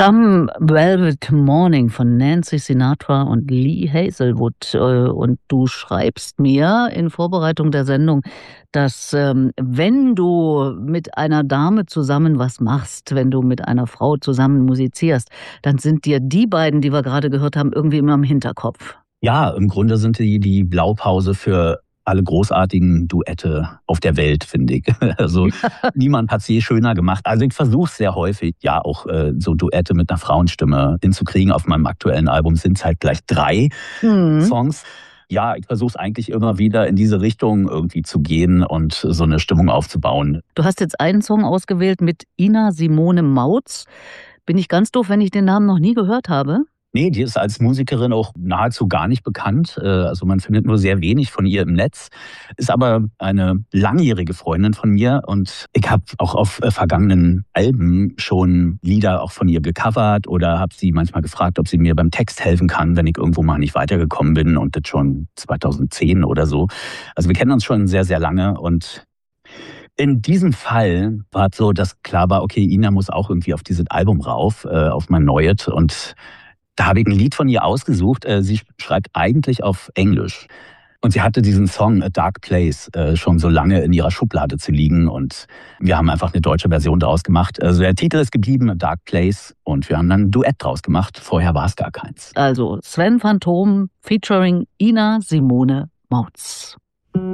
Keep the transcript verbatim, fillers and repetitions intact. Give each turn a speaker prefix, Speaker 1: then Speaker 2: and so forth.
Speaker 1: Some Velvet Morning von Nancy Sinatra und Lee Hazelwood. Äh, Und du schreibst mir in Vorbereitung der Sendung, dass ähm, wenn du mit einer Dame zusammen was machst, wenn du mit einer Frau zusammen musizierst, dann sind dir die beiden, die wir gerade gehört haben, irgendwie immer im Hinterkopf.
Speaker 2: Ja, im Grunde sind die die Blaupause für alle großartigen Duette auf der Welt, finde ich. Also niemand hat es je schöner gemacht. Also ich versuche es sehr häufig, ja auch äh, so Duette mit einer Frauenstimme hinzukriegen. Auf meinem aktuellen Album sind es halt gleich drei
Speaker 1: Mhm.
Speaker 2: Songs. Ja, ich versuche es eigentlich immer wieder in diese Richtung irgendwie zu gehen und so eine Stimmung aufzubauen.
Speaker 1: Du hast jetzt einen Song ausgewählt mit Ina Simone Mautz. Bin ich ganz doof, wenn ich den Namen noch nie gehört habe?
Speaker 2: Nee, die ist als Musikerin auch nahezu gar nicht bekannt. Äh, Also man findet nur sehr wenig von ihr im Netz. Ist aber eine langjährige Freundin von mir und ich habe auch auf äh, vergangenen Alben schon Lieder auch von ihr gecovert oder habe sie manchmal gefragt, ob sie mir beim Text helfen kann, wenn ich irgendwo mal nicht weitergekommen bin, und das schon zweitausendzehn oder so. Also wir kennen uns schon sehr, sehr lange, und in diesem Fall war es so, dass klar war, okay, Ina muss auch irgendwie auf dieses Album rauf, äh, auf mein neues. Und da habe ich ein Lied von ihr ausgesucht. Äh, Sie schreibt eigentlich auf Englisch. Und sie hatte diesen Song A Dark Place äh, schon so lange in ihrer Schublade zu liegen. Und wir haben einfach eine deutsche Version daraus gemacht. Also der Titel ist geblieben, A Dark Place. Und wir haben dann ein Duett draus gemacht. Vorher war es gar keins.
Speaker 1: Also Sven Phantom featuring Ina Simone Mautz.